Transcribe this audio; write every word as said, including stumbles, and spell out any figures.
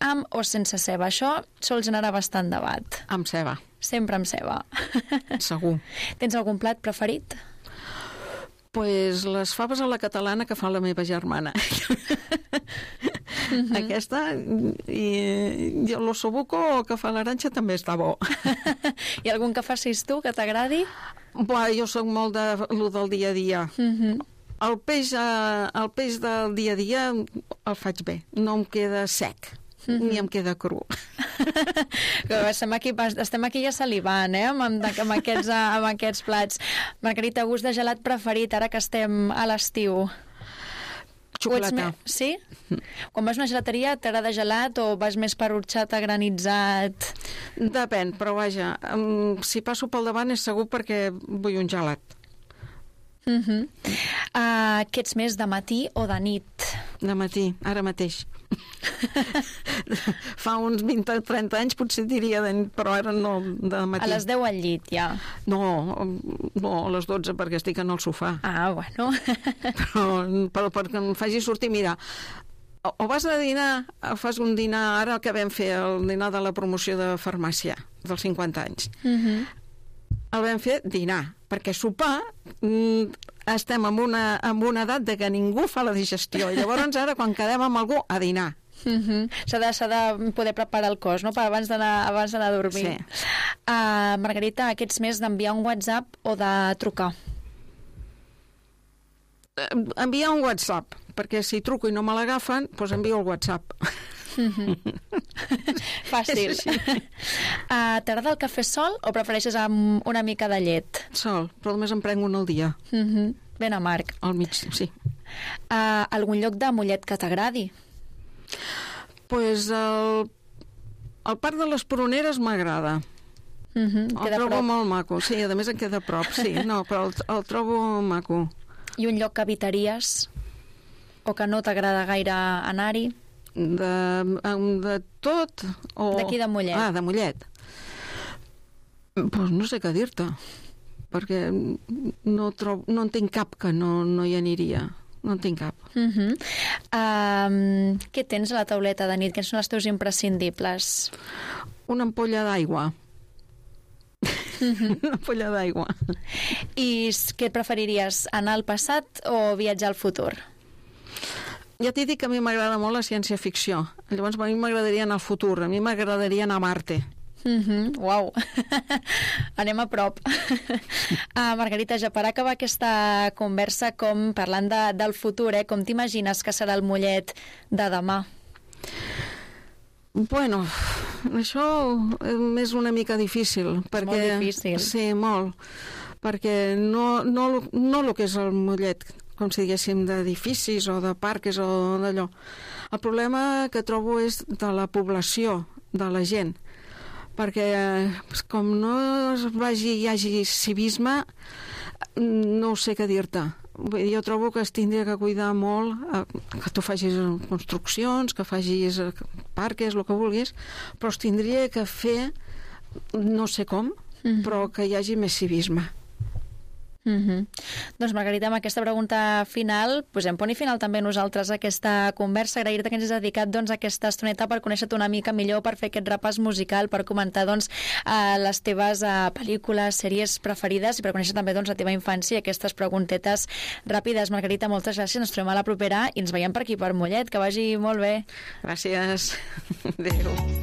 amb o sense ceba. Això sol generar bastant debat. Amb ceba. Sempre amb ceba. Segur. Tens algun plat preferit? Pues les faves a la catalana que fa la meva germana. Mm-hmm. Aquesta i, i l'ossobuco que fa l'Arantxa també està bo. Hi ha algun que facis tu que t'agradi? Buah, jo soc molt de lo del dia a dia. Mm-hmm. El peix, eh, el peix del dia a dia el faig bé. No em queda sec, mm-hmm. ni em queda cru. estem, aquí, estem aquí ja salivant, eh? amb, amb, amb, aquests, amb aquests plats. Margarita, gust de gelat preferit ara que estem a l'estiu? Xocolata. Sí? Quan vas a una gelateria t'agrada gelat o vas més per horxata, granitzat? Depèn, però vaja, si passo pel davant és segur perquè vull un gelat. Uh-huh. Uh, què ets més, de matí o de nit? De matí, ara mateix. Fa uns vint o trenta anys potser diria de nit, però ara no, de matí. A les deu al llit, ja? No, no, a les dotze perquè estic en el sofà. Ah, bueno. però, però perquè em faci sortir, mira, o, o vas a dinar, o fas un dinar, ara que vam fer el dinar de la promoció de farmàcia dels cinquanta anys. Uh-huh. El vam fer dinar, perquè sopar mm, estem en una, en una edat de que ningú fa la digestió, i llavors ara quan quedem amb algú a dinar. Uh-huh. S'ha de, s'ha de poder preparar el cos, no?, per abans d'anar abans d'anar a dormir. Sí. Uh, Margarita, aquests més d'enviar un WhatsApp o de trucar? Enviar un WhatsApp, perquè si truco i no me l'agafen, doncs envio el WhatsApp. Mm-hmm. Fàcil. Uh, T'agrada el cafè sol o prefereixes amb una mica de llet? Sol, però només em prenc un al dia. Mm-hmm. Ben amarg. Al mig, sí. Uh, algun lloc de Mollet que t'agradi? Pues el, el parc de les Pruneres m'agrada. Mm-hmm. El trobo prop. Molt maco, sí, a més em queda a prop, sí, no, però el, el trobo maco. I un lloc que evitaries o que no t'agrada gaire anar-hi? De, de tot? O... D'aquí de Mollet. Ah, de Mollet. Pues no sé què dir-te, perquè no, trobo, no en tinc cap que no, no hi aniria. No en tinc cap. Uh-huh. Um, què tens a la tauleta de nit? Quins són els teus imprescindibles? Una ampolla d'aigua. Uh-huh. Una ampolla d'aigua. I què et preferiries, anar al passat o viatjar al futur? Ja t'he dit que a mi m'agrada molt la ciència-ficció. Llavors a mi m'agradaria anar al futur. A mi m'agradaria anar a Marte. Mm-hmm. Uau. Anem a prop. uh, Margarita, ja per acabar aquesta conversa, com parlant de, del futur, eh, com t'imagines que serà el Mollet de demà? Bueno, això és una mica difícil. Perquè, molt difícil. Sí, molt. Perquè no, no, no el que és el Mollet, com si diguéssim, d'edificis o de parques o d'allò. El problema que trobo és de la població, de la gent, perquè com no es vagi, hi hagi civisme, no sé què dir-te. Jo trobo que es tindria que cuidar molt, que tu facis construccions, que facis parques, el que vulguis, però es tindria que fer, no sé com, mm-hmm. però que hi hagi més civisme. Mm-hmm. Doncs Margarita, amb aquesta pregunta final posem punt i final també nosaltres a aquesta conversa. Agrair-te que ens has dedicat doncs, aquesta estoneta per conèixer-te una mica millor, per fer aquest repàs musical, per comentar doncs, eh, les teves eh, pel·lícules, sèries preferides i per conèixer també doncs, la teva infància i aquestes preguntetes ràpides. Margarita, moltes gràcies, ens trobem a la propera i ens veiem per aquí per Mollet, que vagi molt bé. Gràcies. Adéu.